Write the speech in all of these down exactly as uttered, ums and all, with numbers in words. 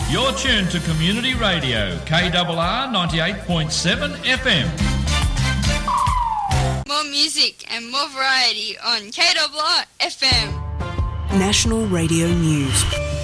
You're tuned to Community Radio, K R R ninety-eight point seven F M. More music and more variety on K R R F M. National Radio News.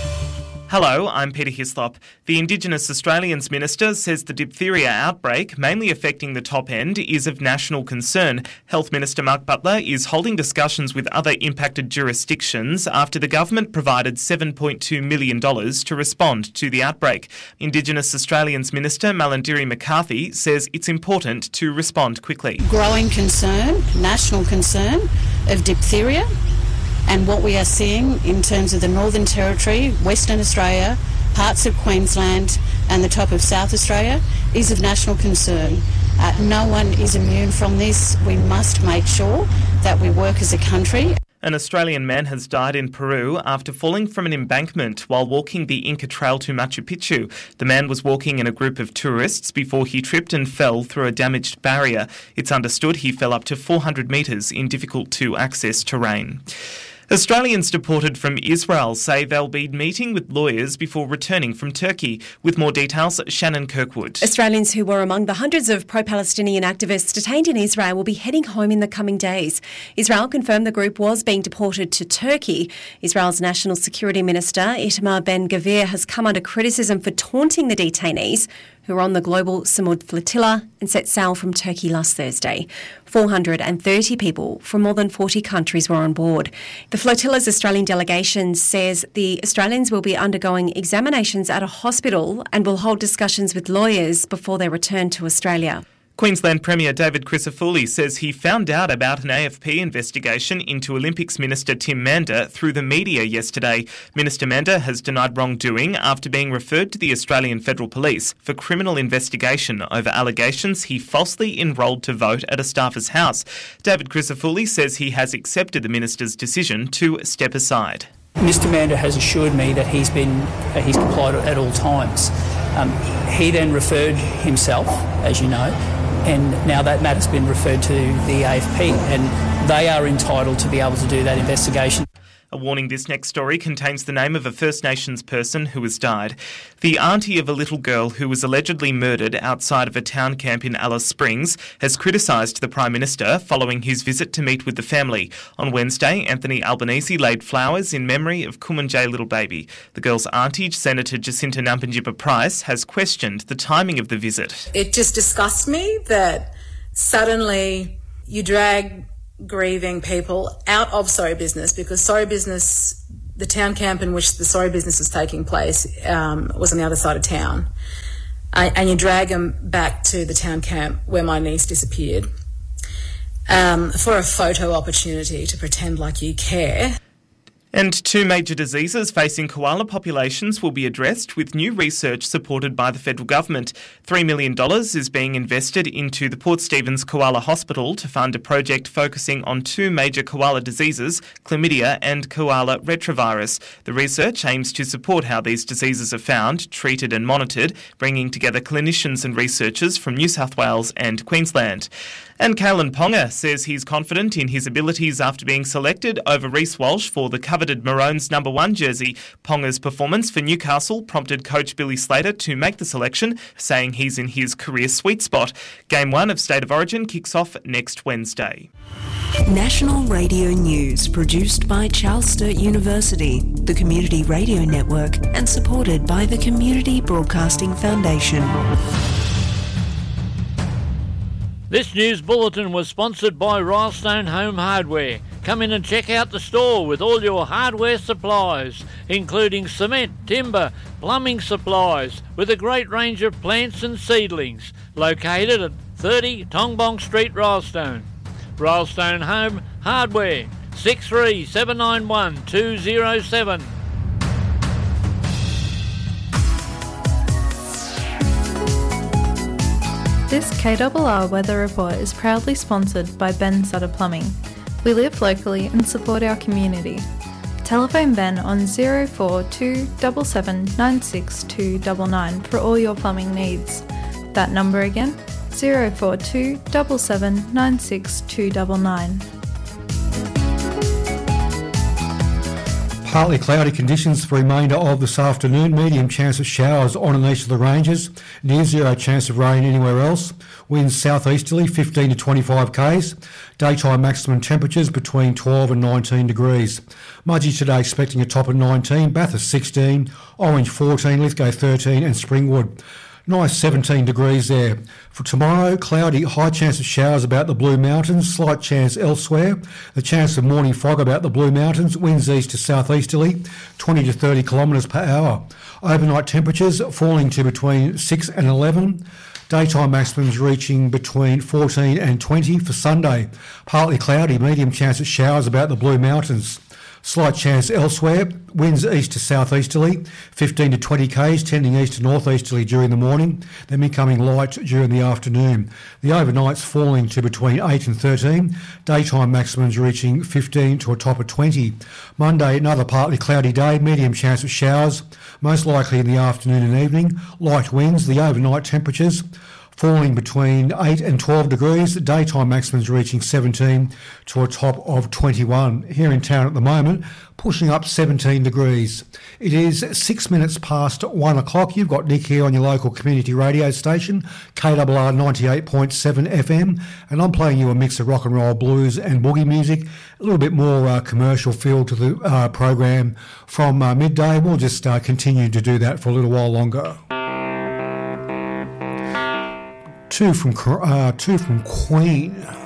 Hello, I'm Peter Hislop. The Indigenous Australians Minister says the diphtheria outbreak, mainly affecting the top end, is of national concern. Health Minister Mark Butler is holding discussions with other impacted jurisdictions after the government provided seven point two million dollars to respond to the outbreak. Indigenous Australians Minister Malarndirri McCarthy says it's important to respond quickly. Growing concern, national concern of diphtheria. And what we are seeing in terms of the Northern Territory, Western Australia, parts of Queensland and the top of South Australia is of national concern. Uh, no one is immune from this. We must make sure that we work as a country. An Australian man has died in Peru after falling from an embankment while walking the Inca Trail to Machu Picchu. The man was walking in a group of tourists before he tripped and fell through a damaged barrier. It's understood he fell up to four hundred metres in difficult-to-access terrain. Australians deported from Israel say they'll be meeting with lawyers before returning from Turkey. With more details, Shannon Kirkwood. Australians who were among the hundreds of pro-Palestinian activists detained in Israel will be heading home in the coming days. Israel confirmed the group was being deported to Turkey. Israel's National Security Minister, Itamar Ben-Gvir, has come under criticism for taunting the detainees who were on the global Samud flotilla and set sail from Turkey last Thursday. four hundred thirty people from more than forty countries were on board. The flotilla's Australian delegation says the Australians will be undergoing examinations at a hospital and will hold discussions with lawyers before they return to Australia. Queensland Premier David Crisafulli says he found out about an A F P investigation into Olympics Minister Tim Mander through the media yesterday. Minister Mander has denied wrongdoing after being referred to the Australian Federal Police for criminal investigation over allegations he falsely enrolled to vote at a staffer's house. David Crisafulli says he has accepted the minister's decision to step aside. Mister Mander has assured me that he's been uh, he's complied at all times. Um, he then referred himself, as you know, and now that matter's been referred to the A F P, and they are entitled to be able to do that investigation. A warning, this next story contains the name of a First Nations person who has died. The auntie of a little girl who was allegedly murdered outside of a town camp in Alice Springs has criticised the Prime Minister following his visit to meet with the family. On Wednesday, Anthony Albanese laid flowers in memory of Kumanjay little baby. The girl's auntie, Senator Jacinta Nampijinpa Price, has questioned the timing of the visit. It just disgusts me that suddenly you drag grieving people out of Sorry Business, because Sorry Business, the town camp in which the Sorry Business was taking place, um, was on the other side of town. Uh, and you drag them back to the town camp where my niece disappeared um, for a photo opportunity to pretend like you care. And two major diseases facing koala populations will be addressed with new research supported by the federal government. three million dollars is being invested into the Port Stephens Koala Hospital to fund a project focusing on two major koala diseases, chlamydia and koala retrovirus. The research aims to support how these diseases are found, treated and monitored, bringing together clinicians and researchers from New South Wales and Queensland. And Kalyn Ponga says he's confident in his abilities after being selected over Reece Walsh for the coveted Maroons number one jersey. Ponga's performance for Newcastle prompted coach Billy Slater to make the selection, saying he's in his career sweet spot. Game one of State of Origin kicks off next Wednesday. National Radio News, produced by Charles Sturt University, the Community Radio Network, and supported by the Community Broadcasting Foundation. This news bulletin was sponsored by Rylestone Home Hardware. Come in and check out the store with all your hardware supplies, including cement, timber, plumbing supplies, with a great range of plants and seedlings. Located at thirty Tongbong Street, Rylestone. Rylestone Home Hardware, six three seven nine one two zero seven. This K R R Weather Report is proudly sponsored by Ben Sutter Plumbing. We live locally and support our community. Telephone Ben on zero four two seven seven nine six two nine nine for all your plumbing needs. That number again, zero four two seven seven nine six two nine nine. Partly cloudy conditions for the remainder of this afternoon. Medium chance of showers on and east of the ranges. Near zero chance of rain anywhere else. Winds southeasterly fifteen to twenty-five k's. Daytime maximum temperatures between twelve and nineteen degrees. Mudgee today expecting a top of nineteen. Bathurst sixteen. Orange fourteen. Lithgow thirteen. And Springwood nice seventeen degrees there. For tomorrow, cloudy, high chance of showers about the Blue Mountains, slight chance elsewhere. The chance of morning fog about the Blue Mountains, winds east to southeasterly, twenty to thirty kilometres per hour. Overnight temperatures falling to between six and eleven. Daytime maximums reaching between fourteen and twenty for Sunday. Partly cloudy, medium chance of showers about the Blue Mountains. Slight chance elsewhere, winds east to southeasterly, fifteen to twenty k's, tending east to northeasterly during the morning, then becoming light during the afternoon. The overnights falling to between eight and thirteen, daytime maximums reaching fifteen to a top of twenty. Monday, another partly cloudy day, medium chance of showers, most likely in the afternoon and evening, light winds, the overnight temperatures falling between eight and twelve degrees, daytime maximums reaching seventeen to a top of twenty-one. Here in town at the moment, pushing up seventeen degrees. It is six minutes past one o'clock. You've got Nick here on your local community radio station, K R R ninety-eight point seven F M, and I'm playing you a mix of rock and roll, blues and boogie music, a little bit more uh, commercial feel to the uh, program from uh, midday. We'll just uh, continue to do that for a little while longer. Two from uh, two from Queen.